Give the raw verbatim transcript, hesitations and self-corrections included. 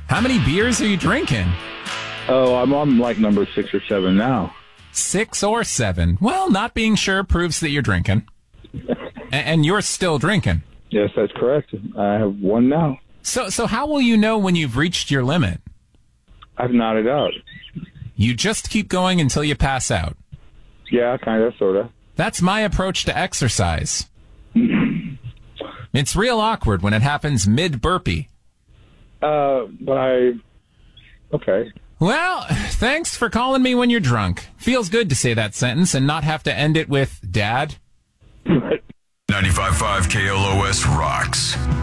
How many beers are you drinking? Oh, I'm on like number six or seven now. Six or seven. Well, not being sure proves that you're drinking. A- and you're still drinking. Yes, that's correct. I have one now. So, so how will you know when you've reached your limit? I've nodded out. You just keep going until you pass out. Yeah, kind of, sort of. That's my approach to exercise. It's real awkward when it happens mid-burpee. Uh, but I... Okay. Well, thanks for calling me when you're drunk. Feels good to say that sentence and not have to end it with, Dad. ninety-five point five K L O S rocks.